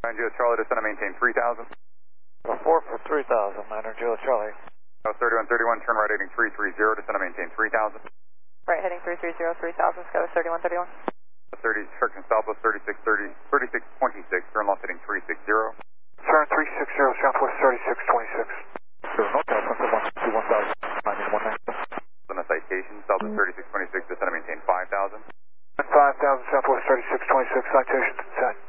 Juliet Charlie, descend and maintain 3,000. 4 for 3,000, 9 Juliet Charlie. 3131, turn right heading 330, descend and maintain 3,000. Right heading 330, 3,000, Sky 3131. 30, instruction Southwest 3626, turn left heading 360. Turn 360, Southwest 3626. Northbound 121,000, 919. On the citation, Southwest 3626, descend and maintain 5,000. 5,000, Southwest 3626, citation set.